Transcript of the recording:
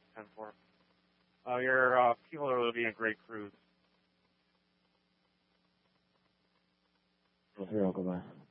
10-4. Your people will be in great cruise. Here, I'll go by.